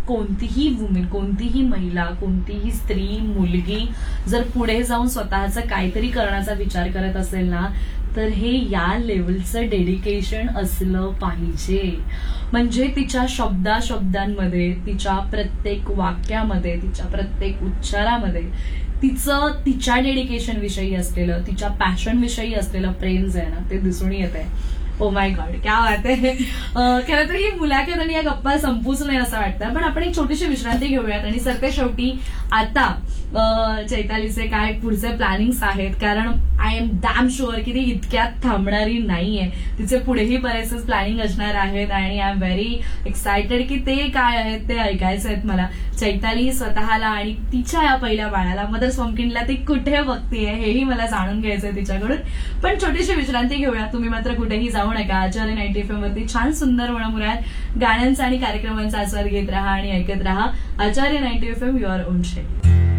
कोणतीही वुमेन, कोणतीही महिला, कोणतीही स्त्री, मुलगी जर पुढे जाऊन स्वतःचं काहीतरी करण्याचा विचार करत असेल ना, तर हे या लेवलचं डेडिकेशन असलं पाहिजे. म्हणजे तिच्या शब्दांमध्ये, तिच्या प्रत्येक वाक्यामध्ये, तिच्या प्रत्येक उच्चारामध्ये तिच्या डेडिकेशन विषयी असलेलं, तिच्या पॅशन विषयी असलेलं प्रेम जे आहे ना, ते दिसून येत आहे. ओ माय गॉड, क्या बात आहे. खरं तर ही मुलाखत आणि या गप्पा संपूच नाही असं वाटतं, पण आपण एक छोटीशी विश्रांती घेऊयात आणि सरते शेवटी आता चैतालीचे काय पुढचे प्लॅनिंग्स आहेत, कारण आय एम डॅम शुअर की ती इतक्यात थांबणारी नाहीये. तिचे पुढेही बरेचसे प्लॅनिंग असणार आहेत आणि आय एम व्हेरी एक्सायटेड की ते काय आहेत ते ऐकायचे आहेत मला. चैताली स्वतःला आणि तिच्या या पहिल्या बाळाला, मदर्स पंपकिनला ती कुठे बघतीये हेही मला जाणून घ्यायचंय तिच्याकडून. पण छोटीशी विश्रांती घेऊया. तुम्ही मात्र कुठेही जाऊ नका. आचार्य 90 FM वरती छान सुंदर मुळामुळात गाण्यांचा आणि कार्यक्रमांचा आस्वाद घेत राहा आणि ऐकत राहा. आचार्य 90 FM, युअर ओन शेड.